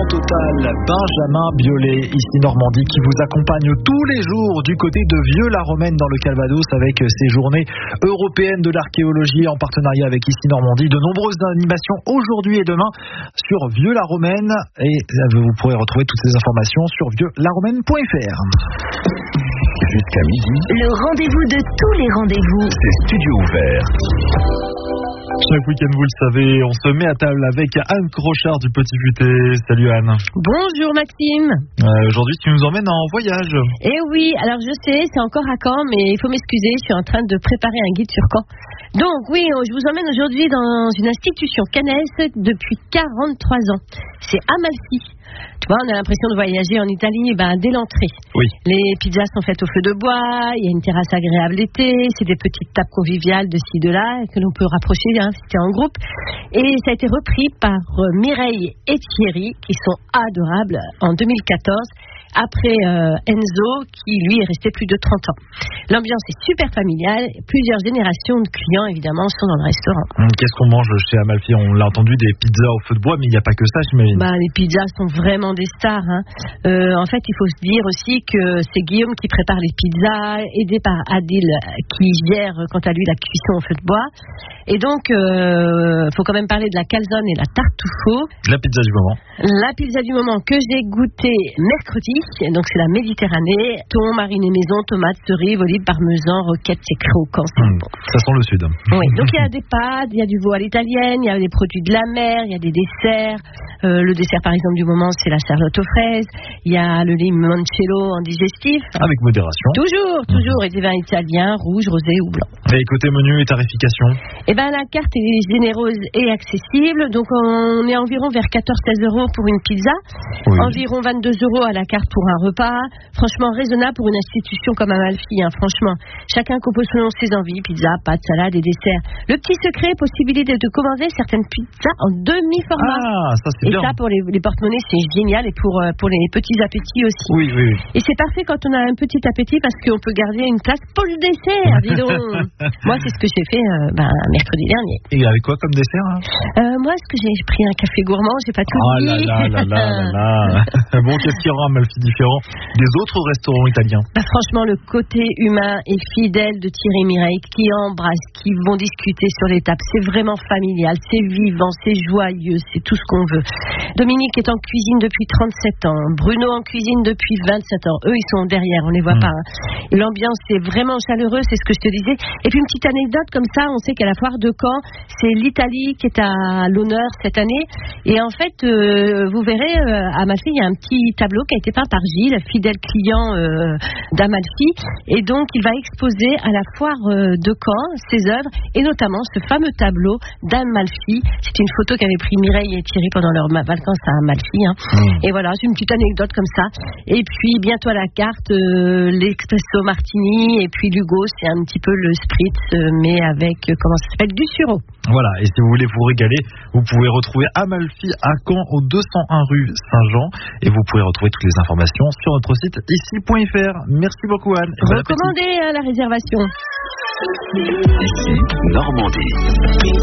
Total, Benjamin Biolay, ici Normandie, qui vous accompagne tous les jours du côté de Vieux-la-Romaine dans le Calvados avec ses journées européennes de l'archéologie en partenariat avec ici Normandie. De nombreuses animations aujourd'hui et demain sur Vieux-la-Romaine et vous pourrez retrouver toutes ces informations sur vieux-la-romaine.fr. Jusqu'à midi, le rendez-vous de tous les rendez-vous. C'est Studio Ouvert. Chaque week-end, vous le savez, on se met à table avec Anne Crochard du Petit Futé. Salut Anne. Bonjour Maxime. Aujourd'hui, tu nous emmènes en voyage. Eh oui, alors je sais, c'est encore à Caen, mais il faut m'excuser, je suis en train de préparer un guide sur Caen. Donc oui, je vous emmène aujourd'hui dans une institution canaise depuis 43 ans. C'est Amalfi. Tu vois, on a l'impression de voyager en Italie dès l'entrée. Oui. Les pizzas sont faites au feu de bois, il y a une terrasse agréable l'été, c'est des petites tables conviviales de ci, de là, que l'on peut rapprocher si c'est en groupe. Et ça a été repris par Mireille et Thierry, qui sont adorables, en 2014. Après Enzo, qui lui est resté plus de 30 ans. L'ambiance est super familiale, plusieurs générations de clients évidemment sont dans le restaurant. Qu'est-ce qu'on mange chez Amalfi? On l'a entendu, des pizzas au feu de bois, mais il n'y a pas que ça, j'imagine. Les pizzas sont vraiment des stars. En fait, il faut se dire aussi que c'est Guillaume qui prépare les pizzas, aidé par Adil qui gère quant à lui la cuisson au feu de bois. Et donc, faut quand même parler de la calzone et la tartufo. La pizza du moment. La pizza du moment que j'ai goûtée mercredi. Donc c'est la Méditerranée, thon, mariné maison, tomates, cerises, olives, parmesan, roquettes, c'est croquant. Ça sent le sud. Oui, donc il y a des pâtes, il y a du veau à l'italienne, il y a des produits de la mer, il y a des desserts. Le dessert par exemple du moment c'est la charlotte aux fraises, il y a le limoncello en digestif. Avec modération. Toujours, et des vins italiens, rouge, rosé ou blanc. Et côté menu et tarification? La carte est généreuse et accessible, donc on est environ vers 14-16 € pour une pizza, environ 22 € à la carte pour un repas, franchement raisonnable pour une institution comme Amalfi, franchement. Chacun compose selon ses envies, pizza, pâtes, salade et dessert. Le petit secret, possibilité de commander certaines pizzas en demi-format. Ah, ça c'est bien. Et ça pour les porte-monnaies c'est génial et pour les petits appétits aussi. Oui. Et c'est parfait quand on a un petit appétit parce qu'on peut garder une place pour le dessert, dis donc. Moi c'est ce que j'ai fait mercredi dernier. Et avec quoi comme dessert Moi j'ai pris un café gourmand, j'ai pas tout dit. Là. Bon, qu'est-ce qu'il y aura Amalfi différent des autres restaurants italiens? Franchement, le côté humain et fidèle de Thierry et Mireille qui embrassent, qui vont discuter sur les tables, c'est vraiment familial, c'est vivant, c'est joyeux, c'est tout ce qu'on veut. Dominique est en cuisine depuis 37 ans, Bruno en cuisine depuis 27 ans. Eux, ils sont derrière, on les voit pas. Et l'ambiance est vraiment chaleureuse, c'est ce que je te disais. Et puis une petite anecdote comme ça, on sait qu'à la foire de Caen, c'est l'Italie qui est à l'honneur cette année. Et en fait, vous verrez, à Amalfi, il y a un petit tableau qui a été peint par Gilles, fidèle client d'Amalfi. Et donc, il va exposer à la foire de Caen ses œuvres, et notamment ce fameux tableau d'Amalfi. C'est une photo qu'avaient pris Mireille et Thierry pendant leurs vacances à Amalfi. Et voilà, c'est une petite anecdote comme ça. Et puis, bientôt à la carte, l'expresso martini, et puis l'Hugo, c'est un petit peu le spritz, mais avec, comment ça s'appelle, du sureau. Voilà, et si vous voulez vous régaler, vous pouvez retrouver Amalfi à Caen au 201 rue Saint-Jean, et vous pouvez retrouver toutes les informations sur notre site ici.fr. Merci beaucoup Anne. Recommandez la réservation. Ici Normandie.